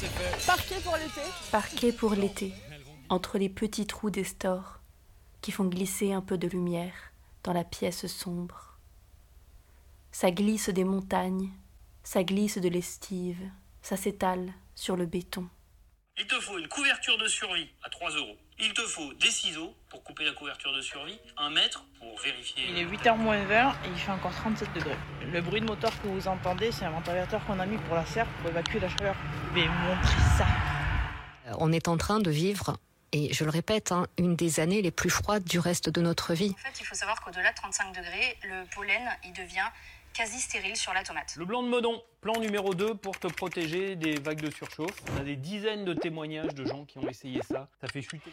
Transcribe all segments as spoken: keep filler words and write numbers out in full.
c'est fait. Parquet pour l'été. Parquet pour l'été, entre les petits trous des stores qui font glisser un peu de lumière dans la pièce sombre. Ça glisse des montagnes, ça glisse de l'estive, ça s'étale sur le béton. Il te faut une couverture de survie à trois euros. Il te faut des ciseaux pour couper la couverture de survie, un mètre pour vérifier... Il est huit heures moins vingt et il fait encore trente-sept degrés. Le bruit de moteur que vous entendez, c'est un ventilateur qu'on a mis pour la serre pour évacuer la chaleur. Je vais montrer ça. On est en train de vivre, et je le répète, hein, une des années les plus froides du reste de notre vie. En fait, il faut savoir qu'au-delà de trente-cinq degrés, le pollen, il devient quasi stérile sur la tomate. Le blanc de Meudon, plan numéro deux pour te protéger des vagues de surchauffe. On a des dizaines de témoignages de gens qui ont essayé ça. Ça fait chuter.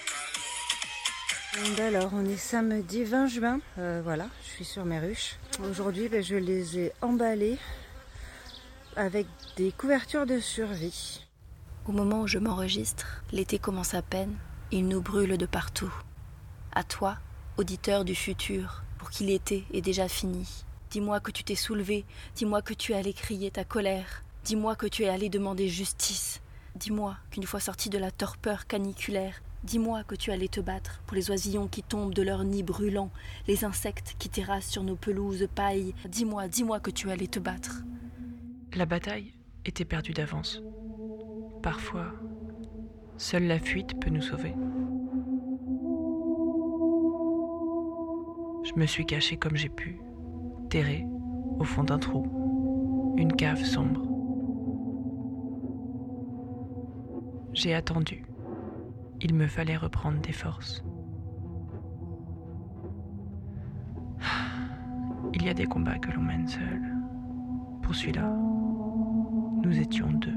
Alors, on est samedi vingt juin. Euh, voilà, je suis sur mes ruches. Aujourd'hui, ben, je les ai emballées avec des couvertures de survie. Au moment où je m'enregistre, l'été commence à peine. Il nous brûle de partout. À toi, auditeur du futur, pour qui l'été est déjà fini. Dis-moi que tu t'es soulevé, dis-moi que tu es allé crier ta colère, dis-moi que tu es allé demander justice, dis-moi qu'une fois sorti de la torpeur caniculaire, dis-moi que tu es allé te battre pour les oisillons qui tombent de leur nid brûlant, les insectes qui terrassent sur nos pelouses paille, dis-moi, dis-moi que tu es allé te battre. La bataille était perdue d'avance. Parfois, seule la fuite peut nous sauver. Je me suis cachée comme j'ai pu, terré au fond d'un trou, une cave sombre. J'ai attendu. Il me fallait reprendre des forces. Il y a des combats que l'on mène seul. Pour celui-là, nous étions deux.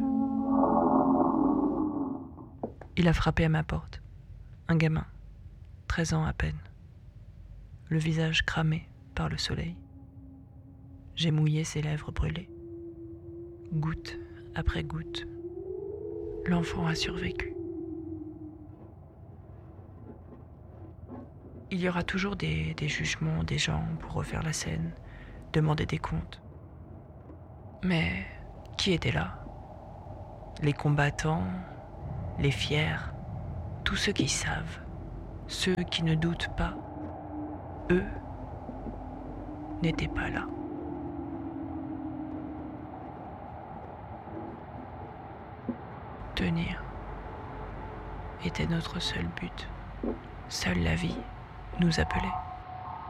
Il a frappé à ma porte. Un gamin, treize ans à peine. Le visage cramé par le soleil. J'ai mouillé ses lèvres brûlées. Goutte après goutte, l'enfant a survécu. Il y aura toujours des, des jugements, des gens pour refaire la scène, demander des comptes. Mais qui était là? Les combattants, les fiers, tous ceux qui savent, ceux qui ne doutent pas, eux n'étaient pas là. Tenir était notre seul but. Seule la vie nous appelait.